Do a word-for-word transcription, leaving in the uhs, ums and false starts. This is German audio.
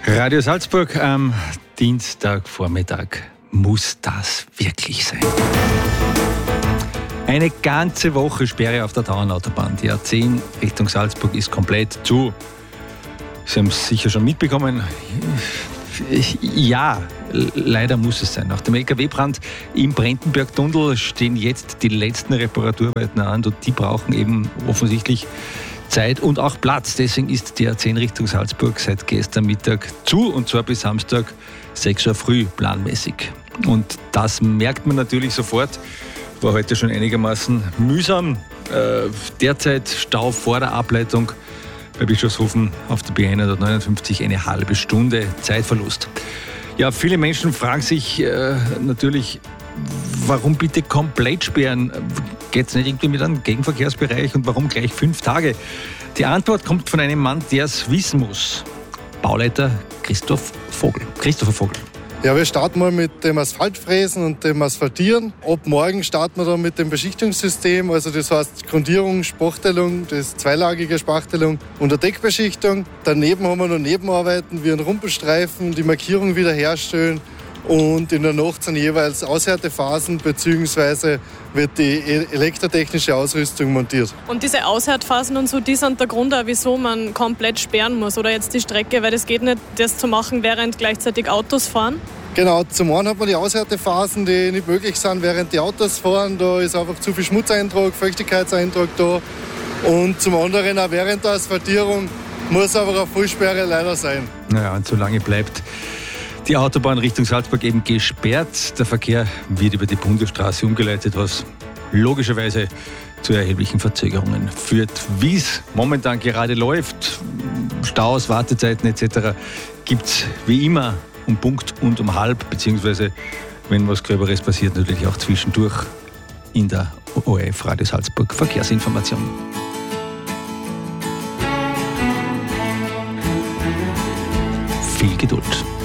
Radio Salzburg am Dienstagvormittag. Muss das wirklich sein? Eine ganze Woche Sperre auf der Tauernautobahn. Die A zehn Richtung Salzburg ist komplett zu. Sie haben es sicher schon mitbekommen. Ja, leider muss es sein. Nach dem L K W-Brand im Brentenberg-Tunnel stehen jetzt die letzten Reparaturarbeiten an und die brauchen eben offensichtlich Zeit und auch Platz. Deswegen ist die A zehn Richtung Salzburg seit gestern Mittag zu und zwar bis Samstag sechs Uhr früh planmäßig. Und das merkt man natürlich sofort. War heute schon einigermaßen mühsam. Äh, derzeit Stau vor der Ableitung bei Bischofshofen auf der B hundertneunundfünfzig, eine halbe Stunde Zeitverlust. Ja, viele Menschen fragen sich äh, natürlich, warum bitte komplett sperren? Geht es nicht irgendwie mit einem Gegenverkehrsbereich und warum gleich fünf Tage? Die Antwort kommt von einem Mann, der es wissen muss. Bauleiter Christoph Vogel. Christopher Vogel. Ja, wir starten mal mit dem Asphaltfräsen und dem Asphaltieren. Ab morgen starten wir dann mit dem Beschichtungssystem, also das heißt Grundierung, Spachtelung, das zweilagige Spachtelung und eine Deckbeschichtung. Daneben haben wir noch Nebenarbeiten wie einen Rumpelstreifen, die Markierung wiederherstellen und in der Nacht sind jeweils Aushärtephasen bzw. wird die elektrotechnische Ausrüstung montiert. Und diese Aushärtphasen und so, die sind der Grund auch, wieso man komplett sperren muss oder jetzt die Strecke, weil es geht nicht, das zu machen, während gleichzeitig Autos fahren? Genau, zum einen hat man die Aushärtephasen, die nicht möglich sind, während die Autos fahren. Da ist einfach zu viel Schmutzeintrag, Feuchtigkeitseintrag da. Und zum anderen auch während der Asphaltierung muss aber eine Vollsperre leider sein. Naja, und solange bleibt die Autobahn Richtung Salzburg eben gesperrt. Der Verkehr wird über die Bundesstraße umgeleitet, was logischerweise zu erheblichen Verzögerungen führt. Wie es momentan gerade läuft, Staus, Wartezeiten et cetera, gibt es wie immer um Punkt und um halb, beziehungsweise wenn was Gröberes passiert, natürlich auch zwischendurch in der O R F Radio Salzburg Verkehrsinformation. Viel Geduld.